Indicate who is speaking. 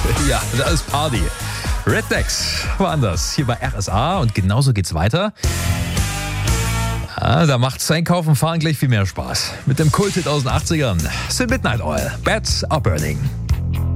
Speaker 1: Ja, da ist Party. Rednecks waren das hier bei RSA und genauso geht's weiter. Ja, da macht's Einkaufen, Fahren gleich viel mehr Spaß. Mit dem Kulthit aus den 80ern. The Midnight Oil. Beds are burning.